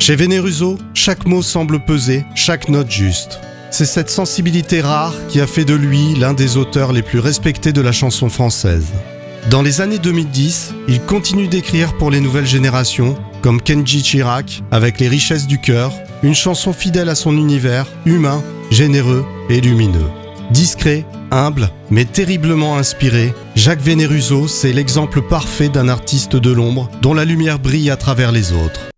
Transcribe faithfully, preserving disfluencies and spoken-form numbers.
Chez Veneruso, chaque mot semble peser, chaque note juste. C'est cette sensibilité rare qui a fait de lui l'un des auteurs les plus respectés de la chanson française. Dans les années deux mille dix, il continue d'écrire pour les nouvelles générations, comme Kenji Chirac, avec Les richesses du cœur, une chanson fidèle à son univers, humain, généreux et lumineux. Discret, humble, mais terriblement inspiré, Jacques Veneruso, c'est l'exemple parfait d'un artiste de l'ombre dont la lumière brille à travers les autres.